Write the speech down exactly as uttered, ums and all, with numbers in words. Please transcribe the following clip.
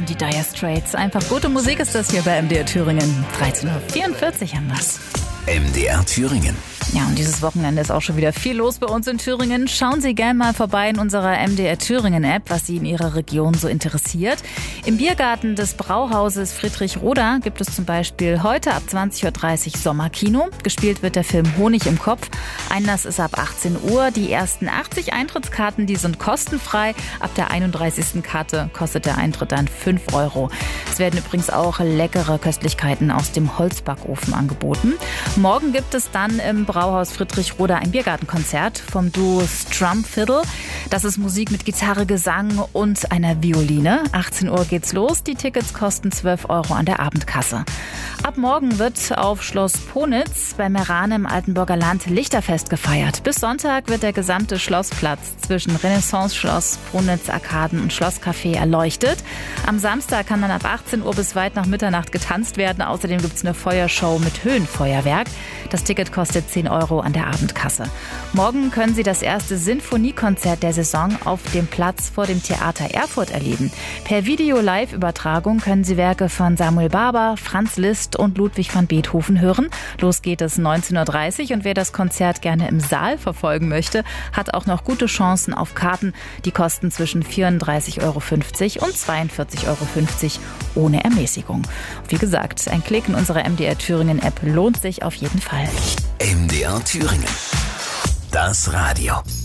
sind die Dire Straits. Einfach gute Musik ist das hier bei M D R Thüringen. dreizehn Uhr vierundvierzig haben wir's. M D R Thüringen. Ja, und dieses Wochenende ist auch schon wieder viel los bei uns in Thüringen. Schauen Sie gerne mal vorbei in unserer M D R Thüringen App, was Sie in Ihrer Region so interessiert. Im Biergarten des Brauhauses Friedrich Roda gibt es zum Beispiel heute ab zwanzig Uhr dreißig Sommerkino. Gespielt wird der Film Honig im Kopf. Einlass ist ab achtzehn Uhr. Die ersten achtzig Eintrittskarten, die sind kostenfrei. Ab der einunddreißigsten Karte kostet der Eintritt dann fünf Euro. Es werden übrigens auch leckere Köstlichkeiten aus dem Holzbackofen angeboten. Morgen gibt es dann im Brauhaus Friedrich Roda ein Biergartenkonzert vom Duo Strum Fiddle. Das ist Musik mit Gitarre, Gesang und einer Violine. achtzehn Uhr geht's los. Die Tickets kosten zwölf Euro an der Abendkasse. Ab morgen wird auf Schloss Ponitz bei Merane im Altenburger Land Lichterfest gefeiert. Bis Sonntag wird der gesamte Schlossplatz zwischen Renaissance-Schloss, Ponitz, Arkaden und Schlosscafé erleuchtet. Am Samstag kann dann ab achtzehn Uhr bis weit nach Mitternacht getanzt werden. Außerdem gibt's eine Feuershow mit Höhenfeuerwerk. Das Ticket kostet zehn Euro an der Abendkasse. Morgen können Sie das erste Sinfoniekonzert der Saison auf dem Platz vor dem Theater Erfurt erleben. Per Video-Live-Übertragung können Sie Werke von Samuel Barber, Franz Liszt und Ludwig van Beethoven hören. Los geht es neunzehn Uhr dreißig und wer das Konzert gerne im Saal verfolgen möchte, hat auch noch gute Chancen auf Karten. Die kosten zwischen vierunddreißig Euro fünfzig und zweiundvierzig Euro fünfzig ohne Ermäßigung. Wie gesagt, ein Klick in unsere M D R Thüringen App lohnt sich auf jeden Fall. M D R Thüringen. Das Radio.